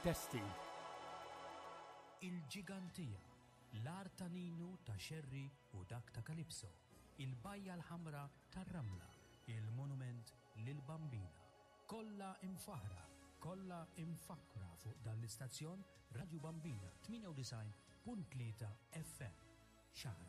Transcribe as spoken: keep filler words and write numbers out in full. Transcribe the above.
Testi. Il-ġigantija, l-art ta' Ninu ta' Xerri u dak ta' Kalipso, il-bajja l-ħamra tar-Ramla, il-monument lil-Bambina. Kollha imfaħra, kollha imfakra fuq dan l-istazzjon Radio Bambina tminja u design punt tlieta F M. Xahra